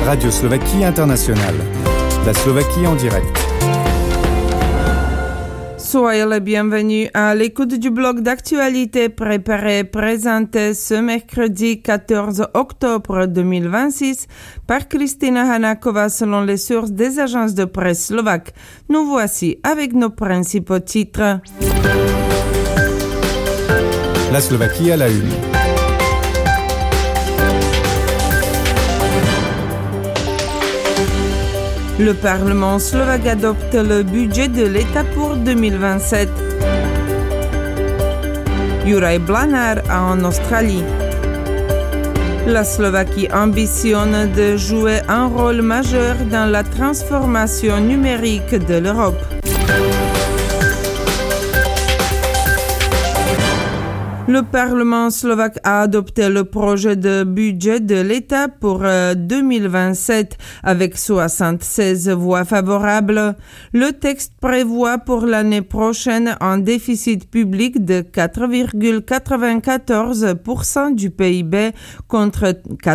Radio Slovaquie Internationale. La Slovaquie en direct. Soyez les bienvenus à l'écoute du blog d'actualité préparé et présenté ce mercredi 14 octobre 2026 par Kristina Hanáková selon les sources des agences de presse slovaques. Nous voici avec nos principaux titres. La Slovaquie à la une. Le Parlement slovaque adopte le budget de l'État pour 2027. Juraj Blanár en Australie. La Slovaquie ambitionne de jouer un rôle majeur dans la transformation numérique de l'Europe. Le Parlement slovaque a adopté le projet de budget de l'État pour 2027 avec 76 voix favorables. Le texte prévoit pour l'année prochaine un déficit public de 4,94% du PIB contre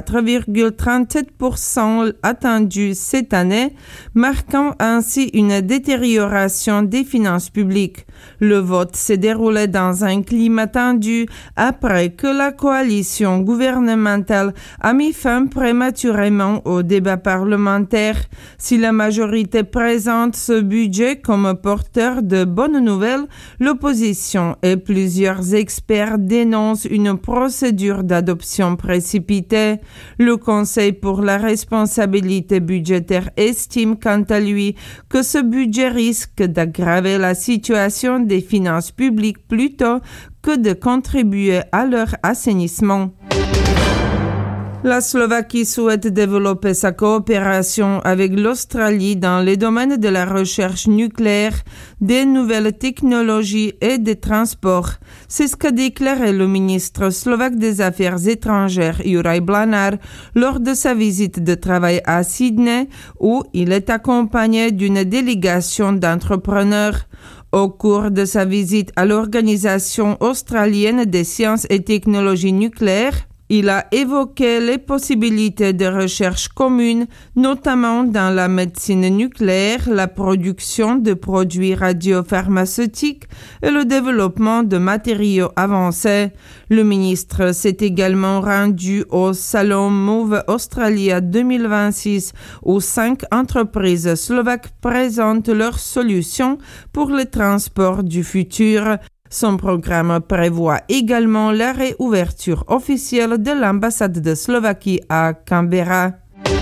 4,37% attendu cette année, marquant ainsi une détérioration des finances publiques. Le vote s'est déroulé dans un climat tendu après que la coalition gouvernementale a mis fin prématurément au débat parlementaire. Si la majorité présente ce budget comme porteur de bonnes nouvelles, l'opposition et plusieurs experts dénoncent une procédure d'adoption précipitée. Le Conseil pour la responsabilité budgétaire estime quant à lui que ce budget risque d'aggraver la situation des finances publiques plutôt que de contribuer à leur assainissement. La Slovaquie souhaite développer sa coopération avec l'Australie dans les domaines de la recherche nucléaire, des nouvelles technologies et des transports. C'est ce qu'a déclaré le ministre slovaque des Affaires étrangères Juraj Blanár lors de sa visite de travail à Sydney, où il est accompagné d'une délégation d'entrepreneurs. Au cours de sa visite à l'Organisation australienne des sciences et technologies nucléaires, il a évoqué les possibilités de recherche communes, notamment dans la médecine nucléaire, la production de produits radiopharmaceutiques et le développement de matériaux avancés. Le ministre s'est également rendu au Salon Move Australia 2026 où 5 entreprises slovaques présentent leurs solutions pour le transport du futur. Son programme prévoit également la réouverture officielle de l'ambassade de Slovaquie à Canberra.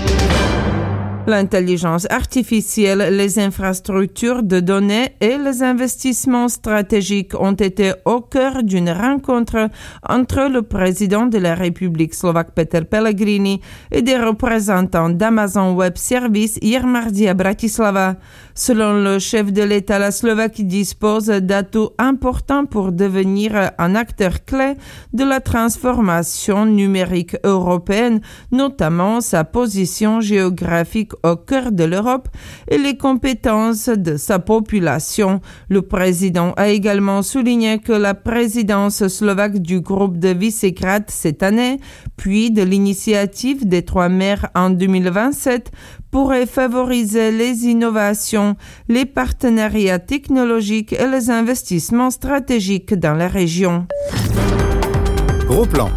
L'intelligence artificielle, les infrastructures de données et les investissements stratégiques ont été au cœur d'une rencontre entre le président de la République slovaque Peter Pellegrini et des représentants d'Amazon Web Services hier mardi à Bratislava. Selon le chef de l'État, la Slovaquie dispose d'atouts importants pour devenir un acteur clé de la transformation numérique européenne, notamment sa position géographique au cœur de l'Europe et les compétences de sa population. Le président a également souligné que la présidence slovaque du groupe de Visegrad cette année, puis de l'initiative des 3 mers en 2027, pourrait favoriser les innovations, les partenariats technologiques et les investissements stratégiques dans la région. Gros plan.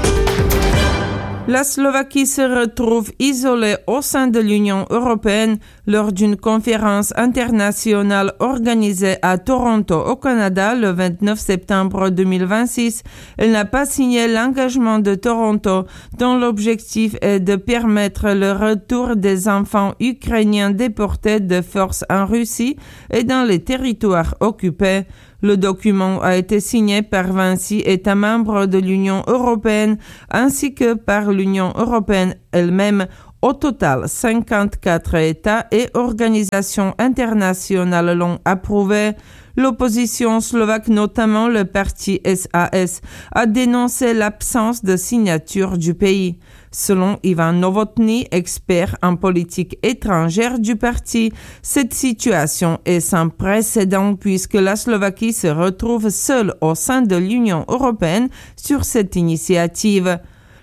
La Slovaquie se retrouve isolée au sein de l'Union européenne lors d'une conférence internationale organisée à Toronto, au Canada, le 29 septembre 2026. Elle n'a pas signé l'engagement de Toronto, dont l'objectif est de permettre le retour des enfants ukrainiens déportés de force en Russie et dans les territoires occupés. Le document a été signé par 26 États membres de l'Union européenne ainsi que par l'Union européenne elle-même. Au total, 54 États et organisations internationales l'ont approuvé. L'opposition slovaque, notamment le parti SAS, a dénoncé l'absence de signature du pays. Selon Ivan Novotný, expert en politique étrangère du parti, cette situation est sans précédent puisque la Slovaquie se retrouve seule au sein de l'Union européenne sur cette initiative.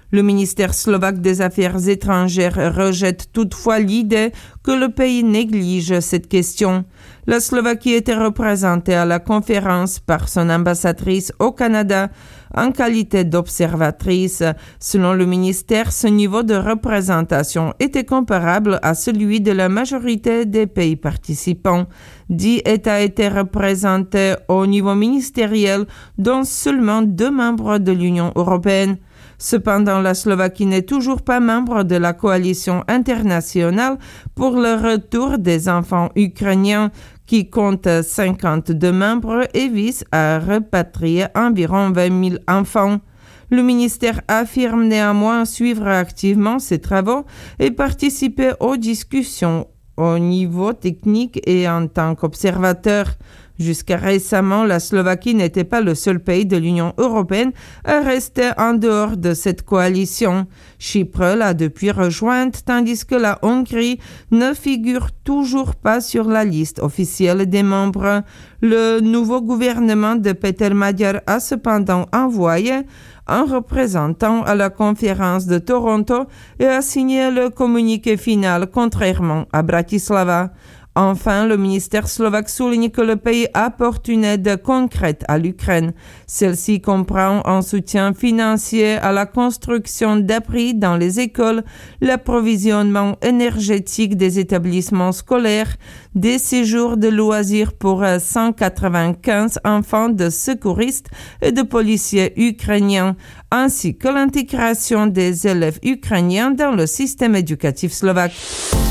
Le ministère slovaque des Affaires étrangères rejette toutefois l'idée que le pays néglige cette question. La Slovaquie était représentée à la conférence par son ambassadrice au Canada en qualité d'observatrice. Selon le ministère, ce niveau de représentation était comparable à celui de la majorité des pays participants. 10 États étaient représentés au niveau ministériel, dont seulement 2 membres de l'Union européenne. Cependant, la Slovaquie n'est toujours pas membre de la coalition internationale pour le retour des enfants ukrainiens, qui compte 52 membres et vise à repatrier environ 20 000 enfants. Le ministère affirme néanmoins suivre activement ces travaux et participer aux discussions au niveau technique et en tant qu'observateur. Jusqu'à récemment, la Slovaquie n'était pas le seul pays de l'Union européenne à rester en dehors de cette coalition. Chypre l'a depuis rejointe, tandis que la Hongrie ne figure toujours pas sur la liste officielle des membres. Le nouveau gouvernement de Péter Magyar a cependant envoyé un représentant à la conférence de Toronto et a signé le communiqué final, contrairement à Bratislava. Enfin, le ministère slovaque souligne que le pays apporte une aide concrète à l'Ukraine. Celle-ci comprend un soutien financier à la construction d'abris dans les écoles, l'approvisionnement énergétique des établissements scolaires, des séjours de loisirs pour 195 enfants de secouristes et de policiers ukrainiens, ainsi que l'intégration des élèves ukrainiens dans le système éducatif slovaque.